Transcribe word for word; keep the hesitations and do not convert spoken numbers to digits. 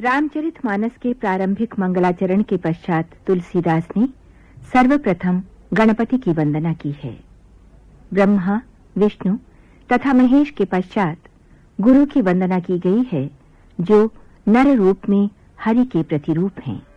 रामचरितमानस के प्रारंभिक मंगलाचरण के पश्चात तुलसीदास ने सर्वप्रथम गणपति की वंदना की है। ब्रह्मा, विष्णु तथा महेश के पश्चात गुरु की वंदना की गई है, जो नर रूप में हरि के प्रतिरूप हैं।